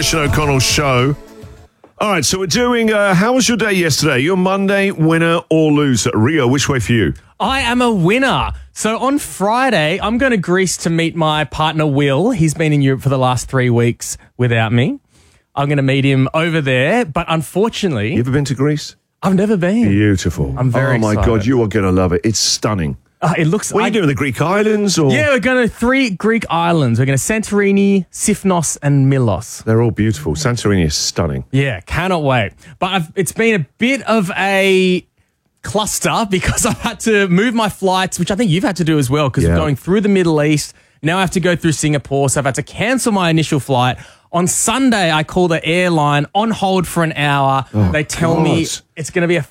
Christian O'Connell Show. All right, so we're doing, how was your day yesterday? Your Monday, winner or loser? Rio, which way for you? I am a winner. So on Friday, I'm going to Greece to meet my partner, Will. He's been in Europe for the last 3 weeks without me. I'm going to meet him over there, but unfortunately... You ever been to Greece? I've never been. Beautiful. I'm very excited. Oh, my God, you are going to love it. It's stunning. It looks... What are you doing, the Greek islands? Or? Yeah, we're going to 3 Greek islands. We're going to Santorini, Sifnos, and Milos. They're all beautiful. Santorini is stunning. Yeah, cannot wait. But it's been a bit of a cluster because I've had to move my flights, which I think you've had to do as well because we're going through the Middle East. Now I have to go through Singapore, so I've had to cancel my initial flight. On Sunday, I call the airline on hold for an hour. They tell me it's going to be a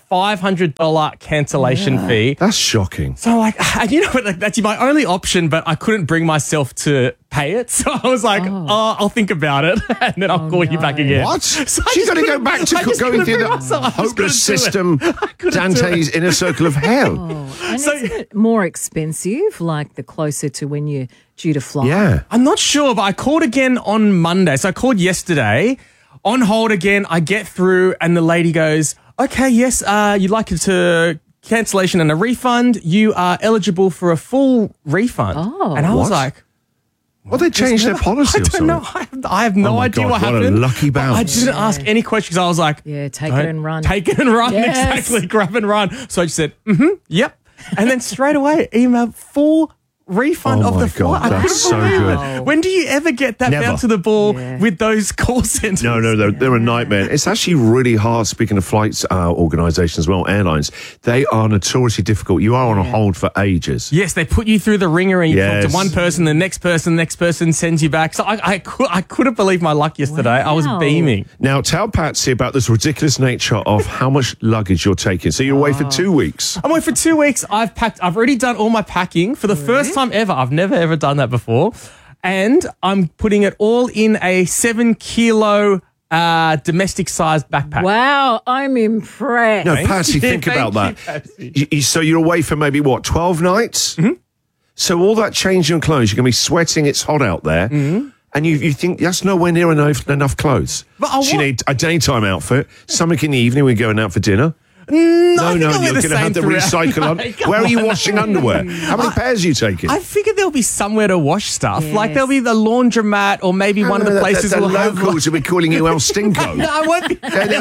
$500 cancellation fee. That's shocking. So, like, you know what? That's my only option, but I couldn't bring myself to pay it. So I was like, I'll think about it, and then I'll call you back again. What? So She's going to go back to going through the hopeless system, Dante's inner circle of hell. And isn't it more expensive, like the closer to when you're due to fly? Yeah. I'm not sure, but I called again on Monday. So I called yesterday, on hold again. I get through, and the lady goes, okay, yes, you'd like it to cancellation and a refund. You are eligible for a full refund. And I was like... Well, they changed their policy or something. I don't know. I have no idea what happened. What a lucky bounce. I didn't ask any questions. I was like... Yeah, take it and run. Take it and run, exactly. Grab and run. So I just said, yep. And then straight away, emailed full refund of the flight. That's so good. When do you ever get that bounce to the ball with those call centers? No, they're a nightmare. It's actually really hard, speaking of flights organisations as well, airlines. They are notoriously difficult. You are on a hold for ages. Yes, they put you through the ringer and you talk to one person, the next person sends you back. So I couldn't believe my luck yesterday. I was beaming. Now, tell Patsy about this ridiculous nature of how much luggage you're taking. So you're away for 2 weeks. I'm away for 2 weeks. I've already done all my packing for the first time ever. I've never ever done that before. And I'm putting it all in a 7 kilo domestic sized backpack. Wow, I'm impressed. No, Patsy, think about that. So you're away for maybe, 12 nights? Mm-hmm. So all that changing of clothes, you're going to be sweating, it's hot out there. Mm-hmm. And you think that's nowhere near enough clothes. So you need a daytime outfit, something in the evening when you're going out for dinner. No, you're going to have to recycle on. Where are you washing underwear? How many pairs are you taking? I figured there'll be somewhere to wash stuff. Yes. Like there'll be the laundromat or maybe one of the places the we'll have. The locals will be calling you El Stinko. No, I won't be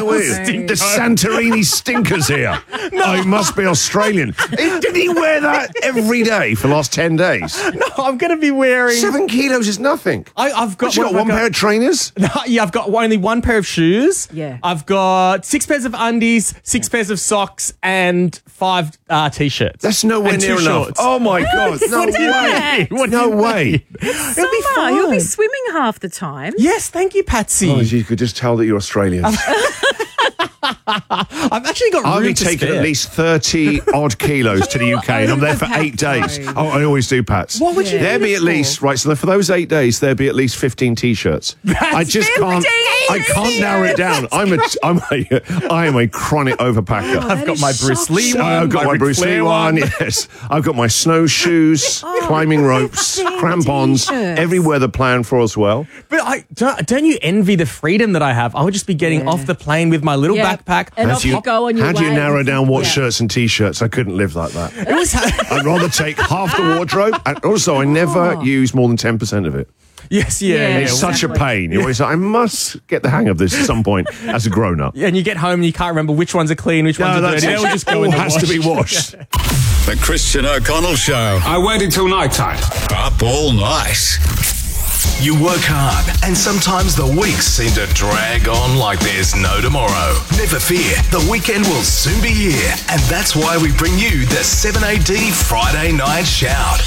The Santorini stinkers here. No. Oh, he must be Australian. Did he wear that every day for the last 10 days? No, I'm going to be wearing... 7 kilos is nothing. I've got... You got one pair of trainers? No, yeah, I've got only one pair of shoes. Yeah. I've got 6 pairs of undies, 6 pairs of socks, and 5 T-shirts. That's nowhere near enough. Shorts. Oh my God! No way! No way! It'll be fun. You'll be swimming half the time. Yes, thank you, Patsy. Oh, you could just tell that you're Australian. I've actually got room I'll be to taking spare. at least 30 odd kilos to the UK, and I'm there for 8 days. Oh, I always do, Pats. What would you do? There'd be at least so for those 8 days, there'd be at least 15 T-shirts. I just can't. I can't narrow it down. I am a chronic overpacker. I've got my Bruce Lee one. I've got my Bruce Lee one. Yes, I've got my snowshoes, climbing ropes, crampons, every weather plan for as well. But don't you envy the freedom that I have? I would just be getting off the plane with my little backpack. And off you go on your How do you way. narrow down what shirts and T-shirts? I couldn't live like that. I'd rather take half the wardrobe. And also, I never use more than 10% of it. Yes, It's such a pain. You're always like, I must get the hang of this at some point as a grown-up. Yeah, and you get home and you can't remember which ones are clean, which ones are dirty. They'll just go in the has wash. to be washed. The Christian O'Connell Show. I waited till night time. Up all night. You work hard, and sometimes the weeks seem to drag on like there's no tomorrow. Never fear, the weekend will soon be here, and that's why we bring you the 7AD Friday Night Shout.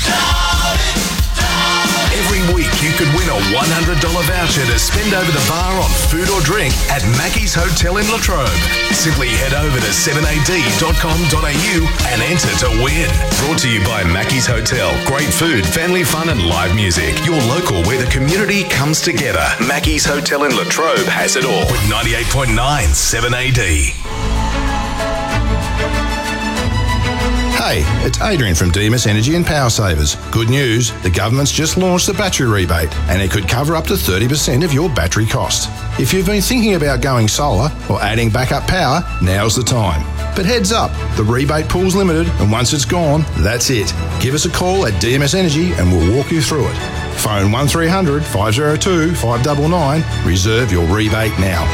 Every week you could win a $100 voucher to spend over the bar on food or drink at Mackey's Hotel in Latrobe. Simply head over to 7ad.com.au and enter to win. Brought to you by Mackey's Hotel. Great food, family fun and live music. Your local where the community comes together. Mackey's Hotel in Latrobe has it all with 98.9 7AD. Hey, it's Adrian from Demus Energy and Power Savers. Good news, the government's just launched the battery rebate and it could cover up to 30% of your battery cost. If you've been thinking about going solar or adding backup power, now's the time. But heads up, the rebate pool's limited and once it's gone, that's it. Give us a call at DMS Energy and we'll walk you through it. Phone 1300 502 599. Reserve your rebate now.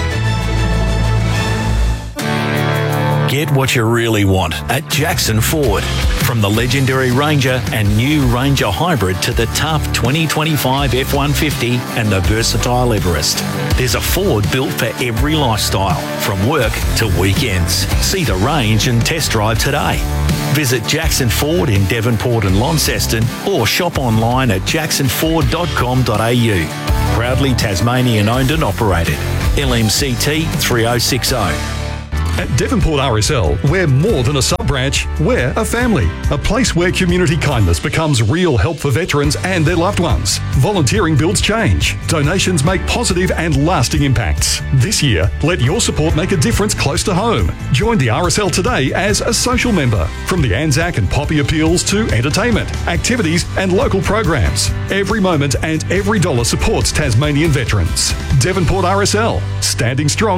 Get what you really want at Jackson Ford. From the legendary Ranger and new Ranger Hybrid to the tough 2025 F-150 and the versatile Everest. There's a Ford built for every lifestyle, from work to weekends. See the range and test drive today. Visit Jackson Ford in Devonport and Launceston or shop online at jacksonford.com.au. Proudly Tasmanian owned and operated. LMCT 3060. At Devonport RSL, we're more than a sub-branch, we're a family. A place where community kindness becomes real help for veterans and their loved ones. Volunteering builds change. Donations make positive and lasting impacts. This year, let your support make a difference close to home. Join the RSL today as a social member. From the Anzac and Poppy appeals to entertainment, activities and local programs. Every moment and every dollar supports Tasmanian veterans. Devonport RSL, standing strong